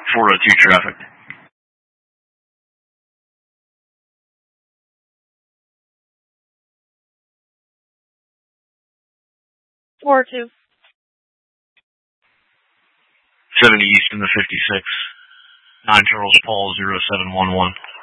402 traffic. 402. 70 east in the 56. 9 Charles Paul 0711.